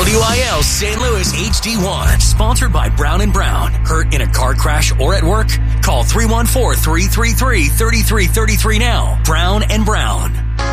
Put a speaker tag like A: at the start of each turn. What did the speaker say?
A: WIL St. Louis HD1, sponsored by Brown & Brown. Hurt in a car crash or at work? Call 314-333-3333 now. Brown & Brown.